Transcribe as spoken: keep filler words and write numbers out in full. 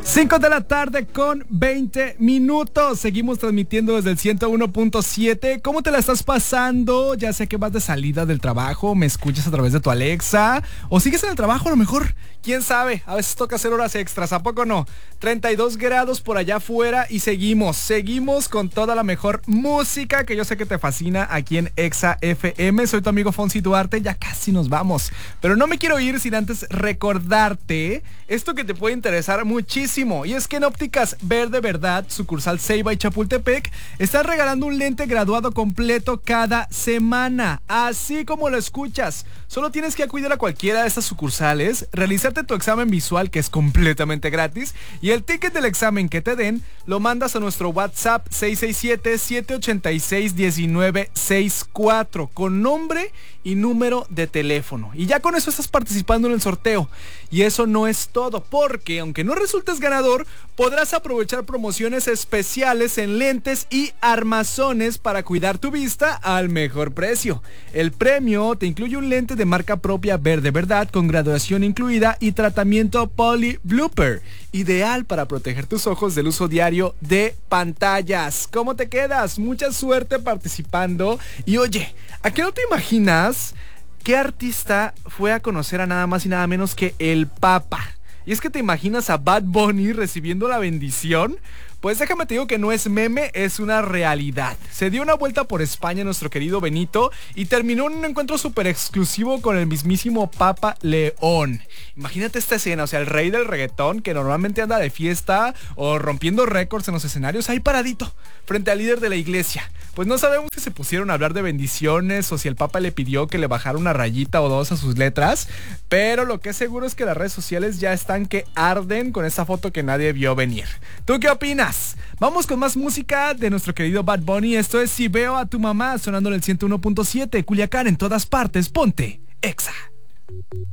cinco de la tarde con veinte minutos. Seguimos transmitiendo desde el ciento uno punto siete. ¿Cómo te la estás pasando? Ya sé que vas de salida del trabajo, me escuchas a través de tu Alexa o sigues en el trabajo a lo mejor. ¿Quién sabe? A veces toca hacer horas extras, ¿a poco no? treinta y dos grados por allá afuera y seguimos, seguimos con toda la mejor música que yo sé que te fascina aquí en Exa F M. Soy tu amigo Fonsi Duarte, ya casi nos vamos. Pero no me quiero ir sin antes recordarte esto que te puede interesar muchísimo. Y es que en Ópticas Ver de Verdad, sucursal Ceiba y Chapultepec, están regalando un lente graduado completo cada semana. Así como lo escuchas. Solo tienes que acudir a cualquiera de estas sucursales, realizarte tu examen visual que es completamente gratis y el ticket del examen que te den lo mandas a nuestro WhatsApp seis seis siete, siete ocho seis, uno nueve seis cuatro con nombre y número de teléfono. Y ya con eso estás participando en el sorteo. Y eso no es todo, porque aunque no resultes ganador, podrás aprovechar promociones especiales en lentes y armazones para cuidar tu vista al mejor precio. El premio te incluye un lente de marca propia Ver de Verdad con graduación incluida y tratamiento Poly Blooper, ideal para proteger tus ojos del uso diario de pantallas. ¿Cómo te quedas? Mucha suerte participando. Y oye, ¿a qué no te imaginas qué artista fue a conocer a nada más y nada menos que el Papa? Y es que te imaginas a Bad Bunny recibiendo la bendición. Pues déjame te digo que no es meme, es una realidad. Se dio una vuelta por España nuestro querido Benito y terminó en un encuentro súper exclusivo con el mismísimo Papa León. Imagínate esta escena, o sea, el rey del reggaetón que normalmente anda de fiesta o rompiendo récords en los escenarios, ahí paradito, frente al líder de la iglesia. Pues no sabemos si se pusieron a hablar de bendiciones o si el Papa le pidió que le bajara una rayita o dos a sus letras, pero lo que es seguro es que las redes sociales ya están que arden con esa foto que nadie vio venir. ¿Tú qué opinas? Vamos con más música de nuestro querido Bad Bunny. Esto es Si Veo a Tu Mamá, sonando en el ciento uno punto siete. Culiacán, en todas partes, ponte Exa.